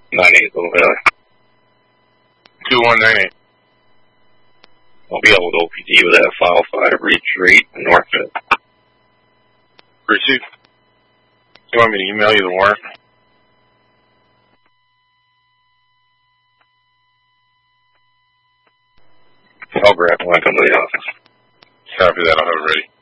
98 Louisville. 2198. I'll be able to OPD with that file 5 retreat Norfolk. Received. You want me to email you the warrant? I'll grab one, come to the office. Copy that, I'll have it ready.